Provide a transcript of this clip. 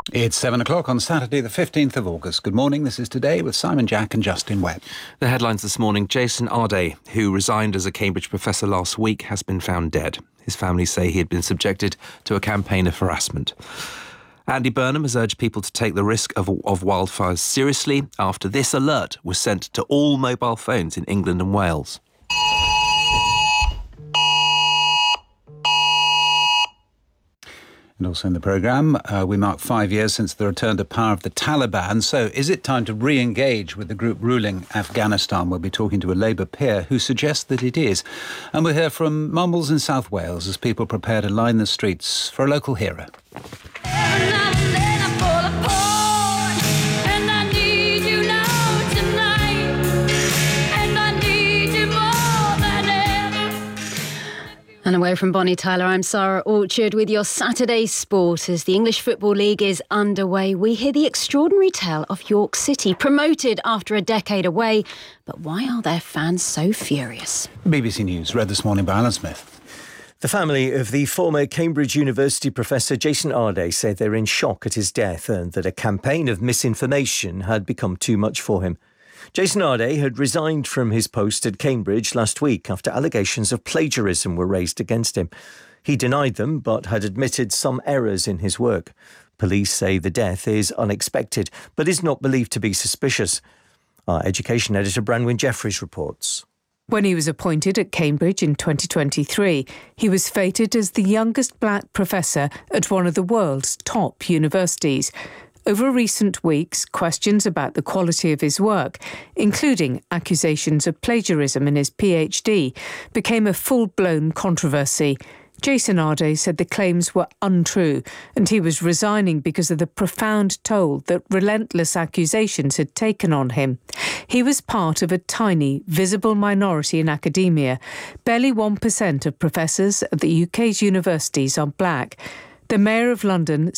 It's 7 o'clock on Saturday, the 15th of August. Good morning, this is Today with Simon Jack and Justin Webb. The headlines this morning: Jason Arday, who resigned as a Cambridge professor last week, has been found dead. His family say he had been subjected to a campaign of harassment. Andy Burnham has urged people to take the risk of wildfires seriously after this alert was sent to all mobile phones in England and Wales. And also in the programme, we mark 5 years since the return to power of the Taliban. So is it time to re-engage with the group ruling Afghanistan? We'll be talking to a Labour peer who suggests that it is. And we'll hear from Mumbles in South Wales as people prepare to line the streets for a local hero. And away from Bonnie Tyler, I'm Sarah Orchard with your Saturday Sport. As the English Football League is underway, we hear the extraordinary tale of York City, promoted after a decade away. But why are their fans so furious? BBC News, read this morning by Alan Smith. The family of the former Cambridge University professor Jason Arday said they're in shock at his death and that a campaign of misinformation had become too much for him. Jason Arday had resigned from his post at Cambridge last week after allegations of plagiarism were raised against him. He denied them, but had admitted some errors in his work. Police say the death is unexpected, but is not believed to be suspicious. Our education editor Branwen Jeffries reports. When he was appointed at Cambridge in 2023, he was feted as the youngest black professor at one of the world's top universities. Over recent weeks, questions about the quality of his work, including accusations of plagiarism in his PhD, became a full-blown controversy. Jason Arday said the claims were untrue and he was resigning because of the profound toll that relentless accusations had taken on him. He was part of a tiny, visible minority in academia. Barely 1% of professors at the UK's universities are black. The Mayor of London